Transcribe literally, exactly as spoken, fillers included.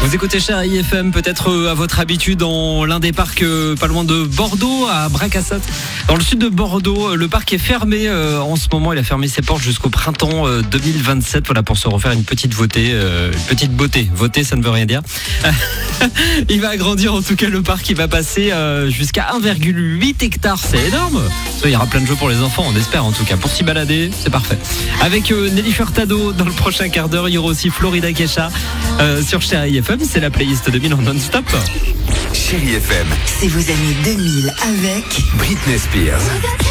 Vous écoutez Chérie F M, peut-être euh, à votre habitude dans l'un des parcs euh, pas loin de Bordeaux, à Bracassat. Dans le sud de Bordeaux, le parc est fermé euh, en ce moment. Il a fermé ses portes jusqu'au printemps euh, deux mille vingt-sept. Voilà, pour se refaire une petite beauté, euh, une petite beauté. Voter, ça ne veut rien dire. Il va agrandir en tout cas le parc. Il va passer euh, jusqu'à un virgule huit hectares. C'est énorme. Il y aura plein de jeux pour les enfants, on espère en tout cas. Pour s'y balader, c'est parfait. Avec euh, Nelly Furtado dans le prochain quart d'heure. Il y aura aussi Florida Kesha euh, sur Chérie F M. C'est la playlist deux mille en non-stop. Chérie F M, C'est vos années deux mille avec Britney Spears.